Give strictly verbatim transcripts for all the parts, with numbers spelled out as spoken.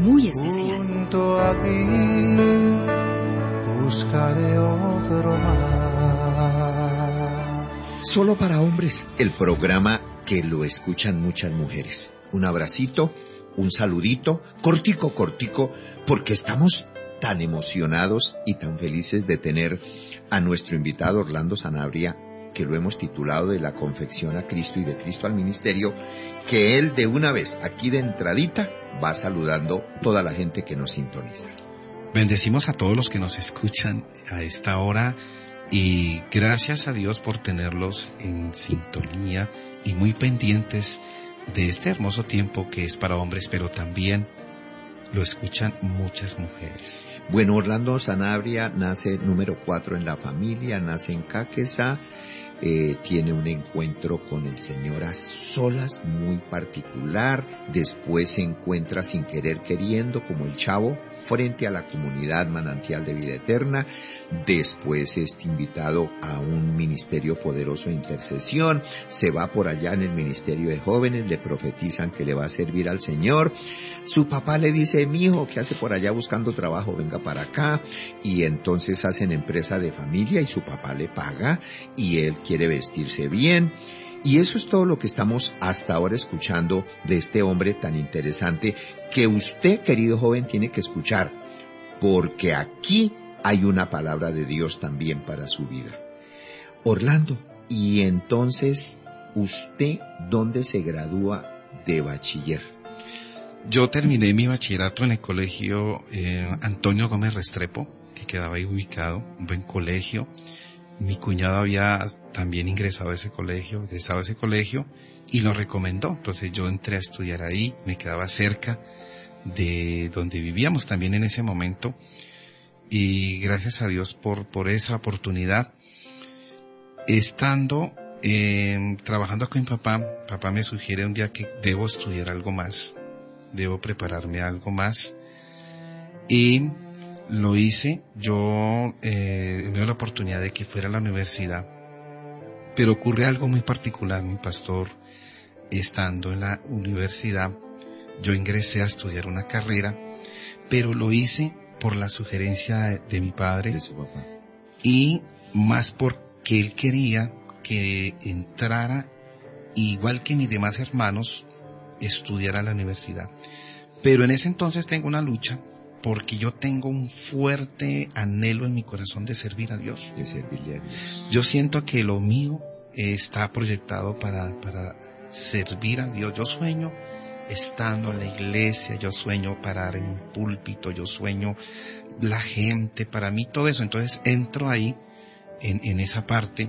muy especial. Junto a ti buscaré otro mar. Solo para hombres, el programa que lo escuchan muchas mujeres. Un abracito, un saludito, cortico, cortico, porque estamos tan emocionados y tan felices de tener a nuestro invitado Orlando Sanabria, que lo hemos titulado De la confección a Cristo y de Cristo al ministerio, que él de una vez, aquí de entradita, va saludando toda la gente que nos sintoniza. Bendecimos a todos los que nos escuchan a esta hora y gracias a Dios por tenerlos en sintonía y muy pendientes de este hermoso tiempo que es para hombres, pero también lo escuchan muchas mujeres. Bueno, Orlando Sanabria nace número cuatro en la familia, nace en Caquesa, eh, tiene un encuentro con el Señor a solas muy particular, después se encuentra sin querer queriendo como el chavo frente a la comunidad Manantial de Vida Eterna, después es invitado a un ministerio poderoso de intercesión, se va por allá en el ministerio de jóvenes, le profetizan que le va a servir al Señor, su papá le dice, mijo, ¿qué hace por allá buscando trabajo? Venga para acá, y entonces hacen empresa de familia y su papá le paga y él quiere vestirse bien. Y eso es todo lo que estamos hasta ahora escuchando de este hombre tan interesante que usted, querido joven, tiene que escuchar, porque aquí hay una palabra de Dios también para su vida. Orlando, y entonces, ¿usted dónde se gradúa de bachiller? Yo terminé mi bachillerato en el colegio eh, Antonio Gómez Restrepo, que quedaba ahí ubicado, un buen colegio. Mi cuñado había también ingresado a ese colegio, ingresado a ese colegio y lo recomendó. Entonces yo entré a estudiar ahí, me quedaba cerca de donde vivíamos también en ese momento. Y gracias a Dios por, por esa oportunidad. Estando, eh, trabajando con mi papá, papá me sugiere un día que debo estudiar algo más, debo prepararme algo más. Y lo hice, yo eh, me dio la oportunidad de que fuera a la universidad, pero ocurre algo muy particular, mi pastor, estando en la universidad, yo ingresé a estudiar una carrera, pero lo hice por la sugerencia de, de mi padre, de su papá, y más porque él quería que entrara, igual que mis demás hermanos, estudiara a la universidad. Pero en ese entonces tengo una lucha, porque yo tengo un fuerte anhelo en mi corazón de servir a Dios. De servirle a Dios. Yo siento que lo mío eh, está proyectado para, para servir a Dios. Yo sueño estando en la iglesia, yo sueño parar en un púlpito, yo sueño la gente, para mí todo eso. Entonces entro ahí, en, en esa parte,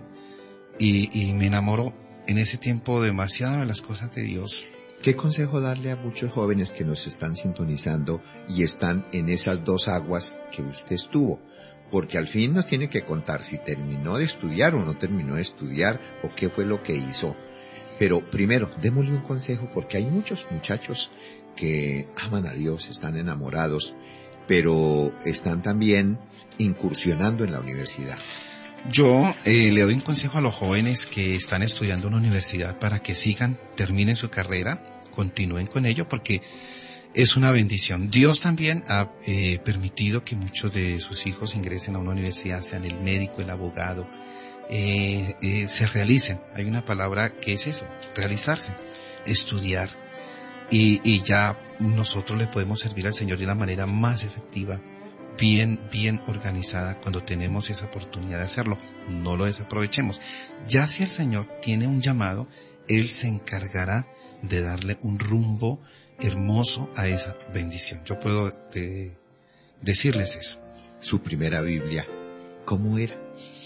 y, y me enamoro en ese tiempo demasiado de las cosas de Dios. ¿Qué consejo darle a muchos jóvenes que nos están sintonizando y están en esas dos aguas que usted estuvo? Porque al fin nos tiene que contar si terminó de estudiar o no terminó de estudiar o qué fue lo que hizo. Pero primero, démosle un consejo porque hay muchos muchachos que aman a Dios, están enamorados, pero están también incursionando en la universidad. Yo eh, le doy un consejo a los jóvenes que están estudiando en una universidad para que sigan, terminen su carrera, continúen con ello porque es una bendición. Dios también ha eh, permitido que muchos de sus hijos ingresen a una universidad, sean el médico, el abogado, eh, eh, se realicen. Hay una palabra que es eso, realizarse, estudiar y, y ya nosotros le podemos servir al Señor de una manera más efectiva, bien, bien organizada cuando tenemos esa oportunidad de hacerlo. No lo desaprovechemos. Ya si el Señor tiene un llamado, Él se encargará de darle un rumbo hermoso a esa bendición. Yo puedo de, decirles eso. Su primera Biblia, ¿cómo era?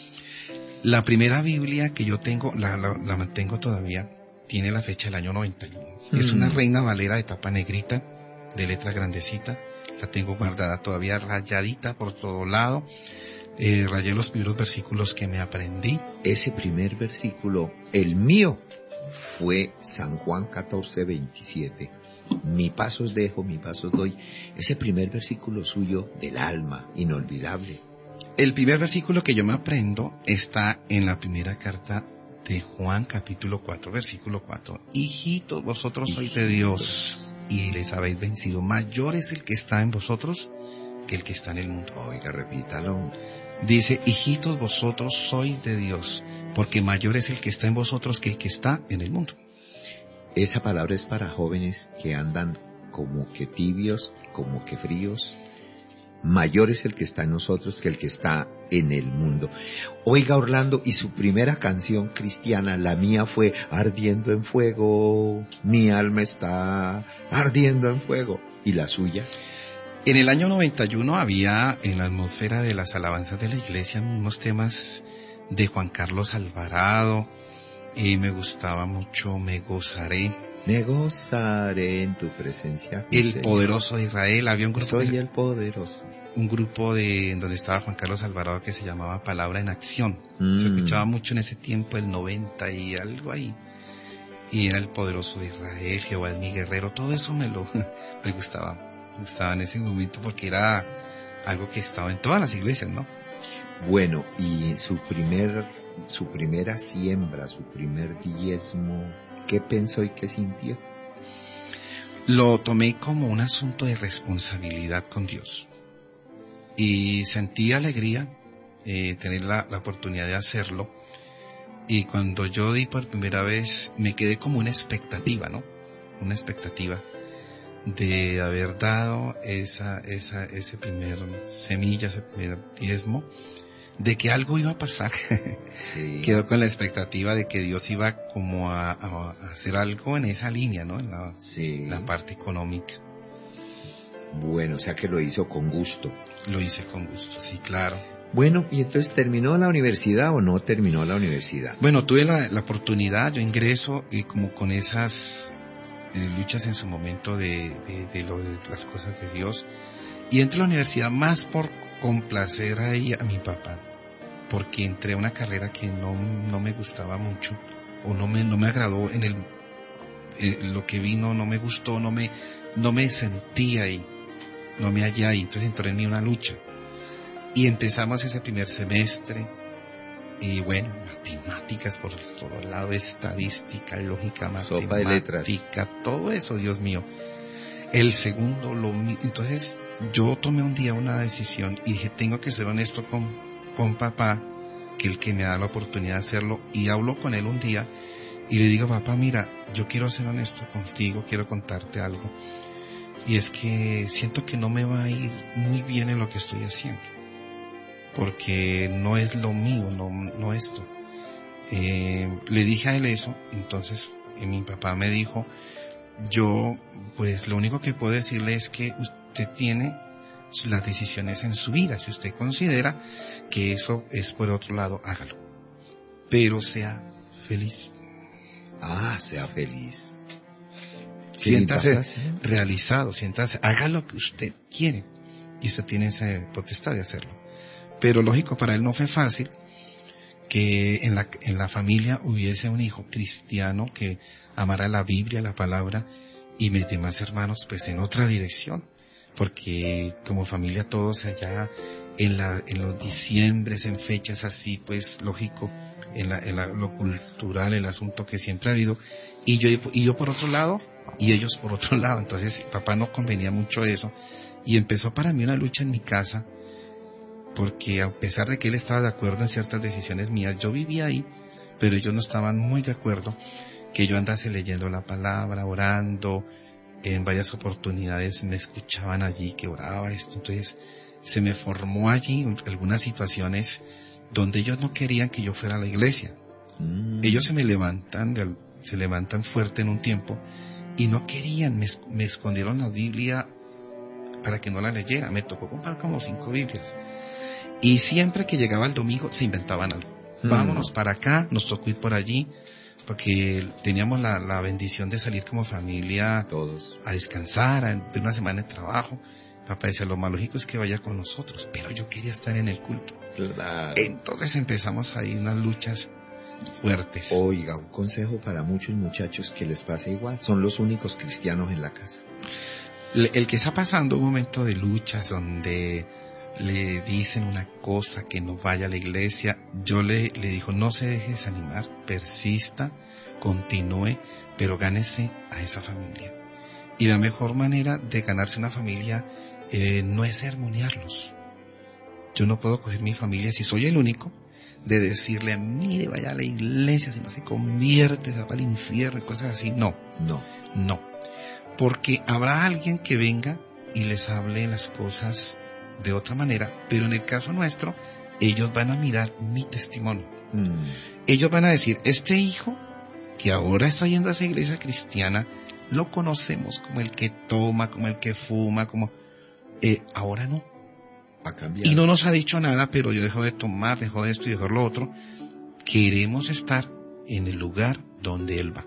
La primera Biblia que yo tengo, la, la, la mantengo todavía, tiene la fecha del año noventa y uno. Mm. Es una Reina Valera de tapa negrita, de letra grandecita. La tengo guardada todavía, rayadita por todo lado. Eh, rayé los primeros versículos que me aprendí. Ese primer versículo, el mío, fue San Juan catorce veintisiete. Mi pasos dejo, mi pasos doy. Ese primer versículo suyo del alma, inolvidable. El primer versículo que yo me aprendo está en la primera carta de Juan, capítulo cuatro, versículo cuatro. Hijitos, vosotros sois de Dios y les habéis vencido. Mayor es el que está en vosotros que el que está en el mundo. Oiga, repítalo. Dice, hijitos, vosotros sois de Dios, porque mayor es el que está en vosotros que el que está en el mundo. Esa palabra es para jóvenes que andan como que tibios, como que fríos. Mayor es el que está en nosotros que el que está en el mundo. Oiga, Orlando, y su primera canción cristiana, la mía, fue Ardiendo en fuego, mi alma está ardiendo en fuego. ¿Y la suya? En el año noventa y uno había en la atmósfera de las alabanzas de la iglesia unos temas de Juan Carlos Alvarado, y me gustaba mucho Me Gozaré. Me gozaré en tu presencia. El Señor. Poderoso de Israel. Había un grupo, Soy que, el poderoso. un grupo de donde estaba Juan Carlos Alvarado que se llamaba Palabra en Acción. Mm. Se escuchaba mucho en ese tiempo, el noventa y algo ahí. Y era El Poderoso de Israel, Jehová es mi guerrero. Todo eso me lo me gustaba. Me gustaba en ese momento porque era algo que estaba en todas las iglesias, ¿no? Bueno, y su primer, su primera siembra, su primer diezmo, ¿qué pensó y qué sintió? Lo tomé como un asunto de responsabilidad con Dios. Y sentí alegría eh, tener la, la oportunidad de hacerlo. Y cuando yo di por primera vez, me quedé como una expectativa, ¿no? Una expectativa de haber dado esa, esa, ese primer semilla, ese primer diezmo, de que algo iba a pasar. Sí. Quedó con la expectativa de que Dios iba como a, a, a hacer algo en esa línea, ¿no? En la, sí. la parte económica. Bueno, o sea que lo hizo con gusto. Lo hice con gusto, sí, claro. Bueno, ¿y entonces terminó la universidad o no terminó la universidad? Bueno, tuve la, la oportunidad, yo ingreso y como con esas eh, luchas en su momento de, de, de, lo, de las cosas de Dios, y entro a la universidad más por complacer ahí a mi papá, porque entré a una carrera que no, no me gustaba mucho, o no me, no me agradó en el, eh, lo que vino, no me gustó, no me, no me sentí ahí, no me hallé ahí, entonces entré en mí una lucha. Y empezamos ese primer semestre, y bueno, matemáticas por todo lado, estadística, lógica, matemática, sopa de letras, todo eso, Dios mío. El segundo, lo entonces yo tomé un día una decisión y dije, tengo que ser honesto con, con papá, que es el que me da la oportunidad de hacerlo, y hablo con él un día y le digo, papá, mira, yo quiero ser honesto contigo, quiero contarte algo, y es que siento que no me va a ir muy bien en lo que estoy haciendo, porque no es lo mío, no, no esto. Eh, le dije a él eso, entonces y mi papá me dijo, yo, pues lo único que puedo decirle es que usted tiene las decisiones en su vida. Si usted considera que eso es por otro lado, hágalo. Pero sea feliz. Ah, sea feliz. Siéntase realizado, siéntase, haga lo que usted quiere. Y usted tiene esa potestad de hacerlo. Pero lógico, para él no fue fácil que en la, en la familia hubiese un hijo cristiano que amara la Biblia, la palabra, y mis demás hermanos pues en otra dirección, porque como familia todos allá en la, en los diciembres, en fechas así, pues lógico, en la, en la, lo cultural, el asunto que siempre ha habido, y yo, y yo por otro lado, y ellos por otro lado, entonces papá no convenía mucho eso, y empezó para mí una lucha en mi casa, porque a pesar de que él estaba de acuerdo en ciertas decisiones mías, yo vivía ahí, pero ellos no estaban muy de acuerdo que yo andase leyendo la palabra, orando. En varias oportunidades me escuchaban allí que oraba esto, entonces se me formó allí algunas situaciones donde ellos no querían que yo fuera a la iglesia. Mm. Ellos se me levantan, de, se levantan fuerte en un tiempo y no querían, me, me escondieron la Biblia para que no la leyera, me tocó comprar como cinco Biblias. Y siempre que llegaba el domingo se inventaban algo. Mm. Vámonos para acá, nos tocó ir por allí, porque teníamos la, la bendición de salir como familia todos a descansar, a de una semana de trabajo. Papá decía, lo más lógico es que vaya con nosotros, pero yo quería estar en el culto. Claro. Entonces empezamos ahí unas luchas fuertes. Oiga, un consejo para muchos muchachos que les pasa igual, son los únicos cristianos en la casa. El, el que está pasando un momento de luchas donde le dicen una cosa, que no vaya a la iglesia, yo le, le digo, no se deje desanimar, persista, continúe, pero gánese a esa familia. Y la mejor manera de ganarse una familia eh, no es sermonearlos. Yo no puedo coger mi familia, si soy el único, de decirle, mire, vaya a la iglesia, si no se convierte, se va al infierno y cosas así. No, No. no. Porque habrá alguien que venga y les hable las cosas de otra manera, pero en el caso nuestro, ellos van a mirar mi testimonio. Mm. Ellos van a decir, este hijo que ahora está yendo a esa iglesia cristiana, lo conocemos como el que toma, como el que fuma, como... Eh, ahora no. Ha cambiado. Y no nos ha dicho nada, pero yo dejo de tomar, dejo de esto y dejo lo otro. Queremos estar en el lugar donde él va.